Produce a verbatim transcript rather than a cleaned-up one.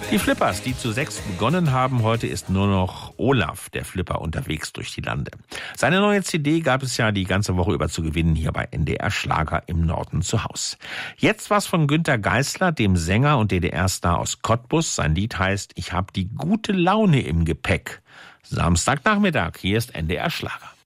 Die Flippers, die zu sechs begonnen haben, heute ist nur noch Olaf, der Flipper, unterwegs durch die Lande. Seine neue C D gab es ja die ganze Woche über zu gewinnen hier bei N D R Schlager im Norden zu Haus. Jetzt was von Günter Geisler, dem Sänger und D D R-Star aus Cottbus. Sein Lied heißt Ich hab die gute Laune im Gepäck. Samstagnachmittag, hier ist N D R Schlager.